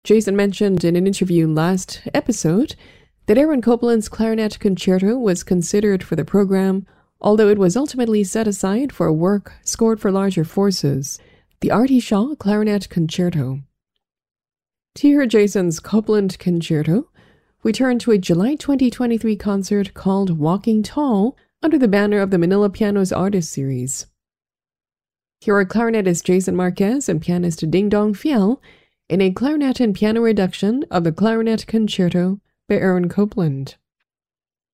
Jason mentioned in an interview last episode that Aaron Copland's Clarinet Concerto was considered for the program, although it was ultimately set aside for work scored for larger forces, the Artie Shaw Clarinet Concerto. To hear Jason's Copland Concerto, we turn to a July 2023 concert called Walking Tall under the banner of the Manila Pianos Artist Series. Here are clarinetist Jason Marquez and pianist Ding Dong Fiel in a clarinet and piano reduction of the Clarinet Concerto by Aaron Copland.